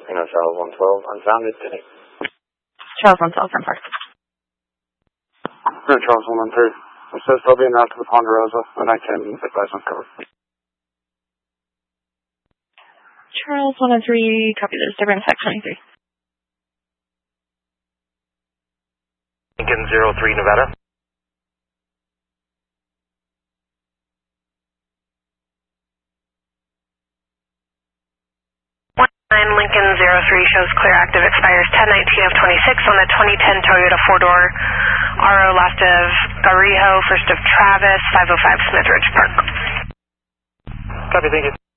Charles 112, unfounded today. Charles 112, from Park. Charles 113. It says they'll be announced to the Ponderosa, the night 10 advisement cover. Charles 103, copy the disturbance, Section 23. Lincoln 03, Nevada. Lincoln 03 shows clear active, expires 10/19 of 26 on the 2010 Toyota 4-door RO, last of Garijo, first of Travis, 505 Smith Ridge Park. Copy, thank you.